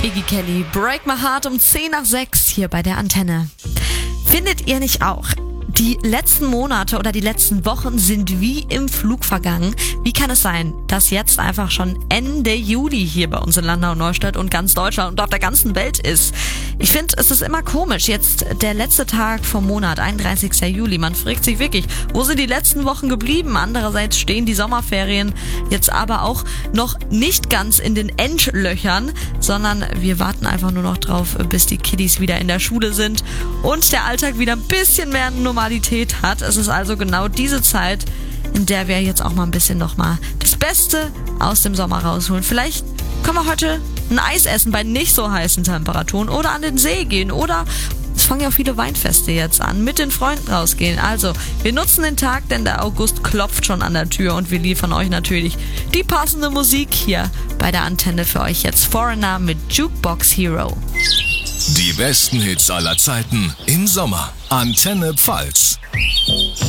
Iggy Kelly, Break My Heart um 10:06 hier bei der Antenne. Findet ihr nicht auch? Die letzten Monate oder die letzten Wochen sind wie im Flug vergangen. Wie kann es sein, dass jetzt einfach schon Ende Juli hier bei uns in Landau-Neustadt und ganz Deutschland und auf der ganzen Welt ist? Ich finde, es ist immer komisch. Jetzt der letzte Tag vom Monat, 31. Juli. Man fragt sich wirklich, wo sind die letzten Wochen geblieben? Andererseits stehen die Sommerferien jetzt aber auch noch nicht ganz in den Endlöchern, sondern wir warten einfach nur noch drauf, bis die Kiddies wieder in der Schule sind und der Alltag wieder ein bisschen mehr Normalität hat. Es ist also genau diese Zeit, in der wir jetzt auch mal ein bisschen nochmal das Beste aus dem Sommer rausholen. Vielleicht können wir heute ein Eis essen bei nicht so heißen Temperaturen oder an den See gehen oder es fangen ja auch viele Weinfeste jetzt an, mit den Freunden rausgehen. Also, wir nutzen den Tag, denn der August klopft schon an der Tür und wir liefern euch natürlich die passende Musik hier bei der Antenne für euch jetzt. Foreigner mit Jukebox Hero. Die besten Hits aller Zeiten im Sommer. Antenne Pfalz.